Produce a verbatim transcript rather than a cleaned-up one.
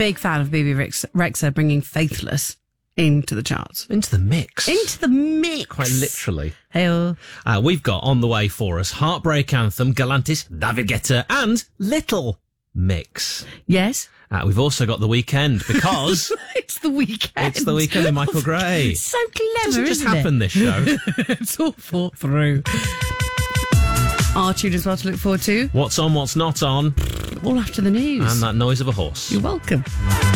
big fan of B B Rex- Rexha bringing Faithless into the charts. Into the mix. Into the mix. Quite literally. Hey-oh. Uh, we've got on the way for us Heartbreak Anthem, Galantis, David Guetta, and Little Mix. Yes. Uh, we've also got The Weekend because It's the weekend. it's The Weekend with Michael Gray. So clever, Doesn't just isn't happen, it? this show. It's all thought through. Our tune as well to look forward to. What's on, what's not on, All after the news. and that noise of a horse. You're welcome.